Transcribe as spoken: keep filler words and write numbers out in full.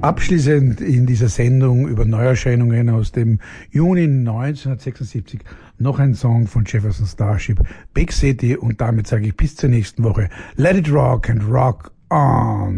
Abschließend in dieser Sendung über Neuerscheinungen aus dem Juni neunzehnhundertsechsundsiebzig noch ein Song von Jefferson Starship, Big City, und damit sage ich bis zur nächsten Woche. Let it rock and rock on.